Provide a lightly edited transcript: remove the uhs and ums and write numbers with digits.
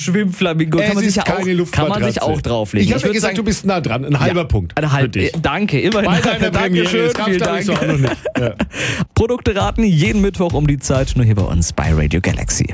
Schwimmflamingo. Kann man sich auch drauflegen. Ich habe ja gesagt, du bist nah dran. Ein halber Punkt. Danke, immerhin. Bei deiner Dankeschön. Vielen Dank. Auch noch nicht. Ja. Produkte raten jeden Mittwoch um die Zeit, nur hier bei uns bei Radio Galaxy.